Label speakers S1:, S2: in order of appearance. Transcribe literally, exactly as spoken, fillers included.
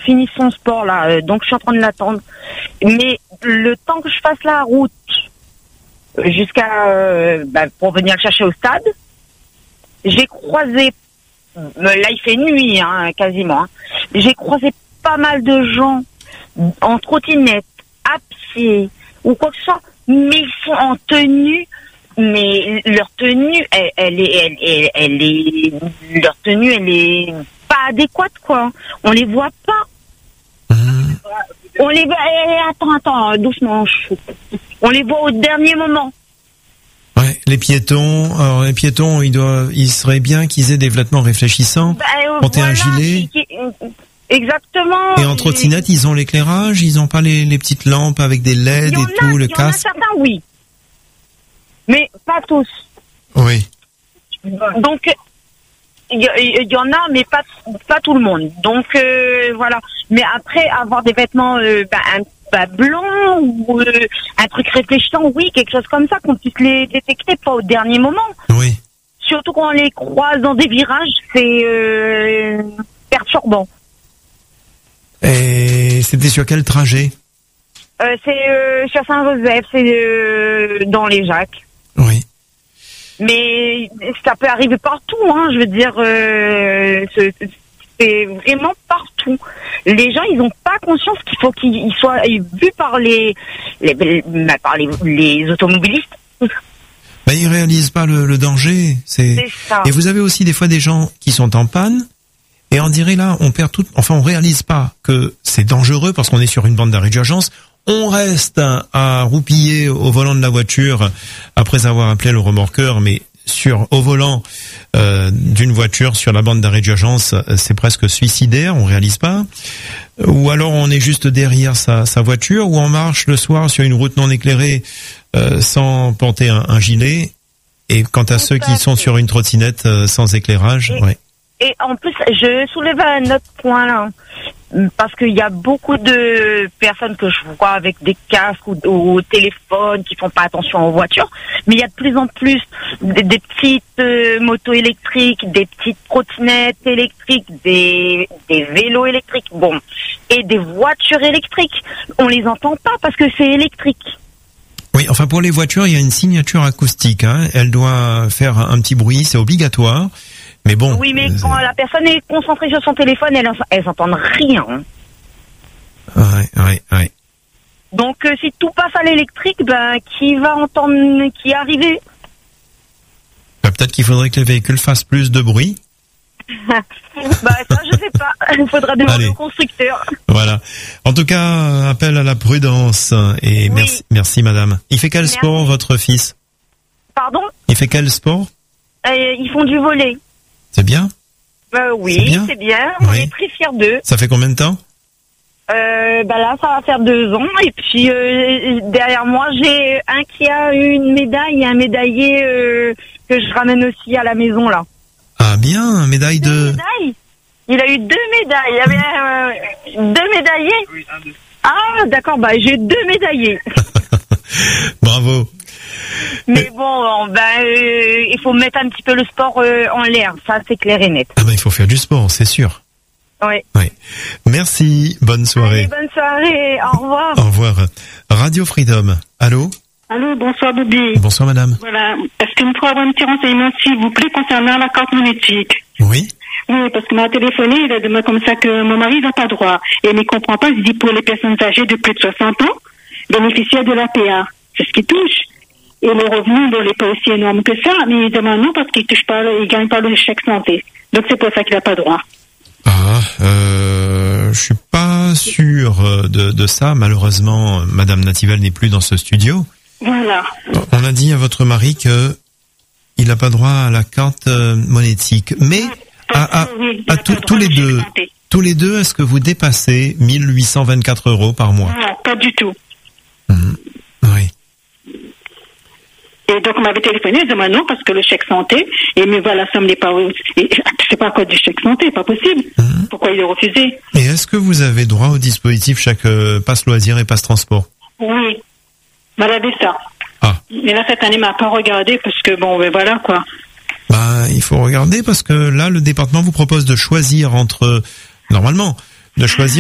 S1: finisse son sport là, euh, donc je suis en train de l'attendre. Mais le temps que je fasse la route jusqu'à euh, bah, pour venir le chercher au stade, j'ai croisé, euh, là il fait nuit hein, quasiment, hein, j'ai croisé pas mal de gens en trottinette, à pied ou quoi que ce soit, mais ils sont en tenue. Mais leur tenue, elle, elle est, elle, elle, elle est, leur tenue, elle est pas adéquate, quoi. On les voit pas. Mmh. On les voit. Eh, attends, attends, doucement. On les voit au dernier moment.
S2: Ouais, les piétons. Alors les piétons, ils doivent, il serait bien qu'ils aient des vêtements réfléchissants, bah, euh, porter voilà, un gilet. Qui, qui, exactement. Et
S1: en
S2: trottinette, ils ont l'éclairage, ils ont pas les, les petites lampes avec des L E D et tout, le casque.
S1: Il y en a certains, oui. Mais pas tous.
S2: Oui.
S1: Donc, il y, y en a, mais pas pas tout le monde. Donc, euh, voilà. Mais après, avoir des vêtements euh, bah, un, bah, blancs ou euh, un truc réfléchissant, oui, quelque chose comme ça, qu'on puisse les détecter, pas au dernier moment.
S2: Oui.
S1: Surtout quand on les croise dans des virages, c'est euh, perturbant.
S2: Et c'était sur quel trajet ?
S1: euh, C'est euh, sur Saint-Joseph, c'est euh, dans les Jacques.
S2: Oui.
S1: Mais ça peut arriver partout, hein. Je veux dire, euh, c'est, c'est vraiment partout. Les gens, ils n'ont pas conscience qu'il faut qu'ils soient vus par les, les, les par les, les automobilistes.
S2: Ben, ils réalisent pas le, le danger. C'est...
S1: c'est ça.
S2: Et vous avez aussi des fois des gens qui sont en panne. Et on dirait là, on perd tout. Enfin, on réalise pas que c'est dangereux parce qu'on est sur une bande d'arrêt d'urgence. On reste à roupiller au volant de la voiture après avoir appelé le remorqueur, mais sur au volant euh, d'une voiture sur la bande d'arrêt d'urgence, c'est presque suicidaire, on réalise pas. Ou alors on est juste derrière sa, sa voiture, ou on marche le soir sur une route non éclairée euh, sans porter un, un gilet. Et quant à ceux qui sont sur une trottinette euh, sans éclairage,
S1: et,
S2: ouais.
S1: Et en plus, je soulève un autre point là. Parce qu'il y a beaucoup de personnes que je vois avec des casques ou, ou au téléphone qui font pas attention aux voitures, mais il y a de plus en plus des, des petites euh, motos électriques, des petites trottinettes électriques, des, des vélos électriques, bon, et des voitures électriques. On les entend pas parce que c'est électrique.
S2: Oui, enfin pour les voitures, il y a une signature acoustique, hein. Elle doit faire un petit bruit, c'est obligatoire. Mais bon.
S1: Oui, mais quand la personne est concentrée sur son téléphone, elle, elle s'entend rien.
S2: Ouais, ouais, ouais.
S1: Donc, euh, si tout passe à l'électrique, ben, qui va entendre, qui est arrivé?
S2: Bah, peut-être qu'il faudrait que les véhicules fassent plus de bruit.
S1: Bah, ça, je sais pas. Il faudra demander au constructeur.
S2: Voilà. En tout cas, appel à la prudence. Et oui. merci, merci, madame. Il fait quel merci. sport, votre fils?
S1: Pardon?
S2: Il fait quel sport?
S1: euh, Ils font du volley.
S2: C'est bien?
S1: Euh, oui, c'est bien. C'est bien.
S2: Oui.
S1: On est très fiers d'eux.
S2: Ça fait combien de temps?
S1: Euh, bah là, ça va faire deux ans. Et puis, euh, derrière moi, j'ai un qui a une médaille et un médaillé euh, que je ramène aussi à la maison, là.
S2: Ah, bien, médaille de...
S1: Deux médailles. Il a eu deux médailles. Il y avait euh, deux médaillés. Oui, un, deux. Ah, d'accord, bah j'ai deux médaillés.
S2: Bravo.
S1: Mais bon, ben, euh, il faut mettre un petit peu le sport euh, en l'air, ça c'est clair et net.
S2: Ah ben, il faut faire du sport, c'est sûr.
S1: Oui.
S2: Oui. Merci, bonne soirée.
S1: Allez, bonne soirée, au revoir.
S2: Au revoir. Radio Freedom, allô?
S3: Allô, bonsoir Bobby.
S2: Bonsoir madame.
S3: Voilà, est-ce que nous pourrions avoir un petit renseignement s'il vous plaît concernant la carte monétique?
S2: Oui.
S3: Oui, parce qu'il m'a téléphoné, il a demandé comme ça que mon mari n'a pas droit. Et il ne comprend pas, il dit pour les personnes âgées de plus de soixante ans, bénéficiaires de l'A P A. C'est ce qui touche. Et le revenu, bon, il n'est pas aussi énorme que ça, mais il demande non parce qu'il touche pas, il gagne pas le chèque santé. Donc c'est pour ça qu'il n'a pas droit.
S2: Ah, euh, je suis pas sûr de, de ça. Malheureusement, Madame Natival n'est plus dans ce studio.
S3: Voilà.
S2: On a dit à votre mari que il n'a pas droit à la carte euh, monétique, mais à, à,
S3: oui,
S2: à tout, tous les deux, santé. tous les deux, est-ce que vous dépassez mille huit cent vingt-quatre euros par mois?
S3: Non, pas du tout.
S2: Mmh. Oui.
S3: Et donc, on m'avait téléphoné, il disait, non, parce que le chèque santé, et mais voilà, la somme n'est pas, c'est pas quoi du chèque santé, pas possible. Mmh. Pourquoi il est refusé?
S2: Et est-ce que vous avez droit au dispositif chaque euh, passe loisir et passe transport?
S3: Oui. Malade ça.
S2: Ah.
S3: Mais là, cette année, m'a pas regardé, parce que bon, ben voilà, quoi.
S2: Bah, il faut regarder, parce que là, le département vous propose de choisir entre, normalement, de choisir